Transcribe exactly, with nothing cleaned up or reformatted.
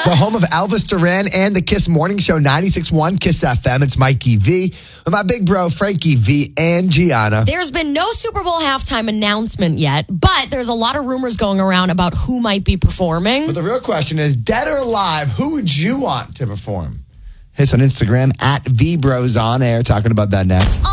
the home of Elvis Duran and the Kiss Morning Show, ninety-six point one Kiss F M. It's Mikey V with my big bro, Frankie V and Gianna. There's been no Super Bowl halftime announcement yet, but there's a lot of rumors going around about who might be performing. But the real question is, dead or alive, who would you want to perform? Hit us on Instagram at V Bros On Air, talking about that next.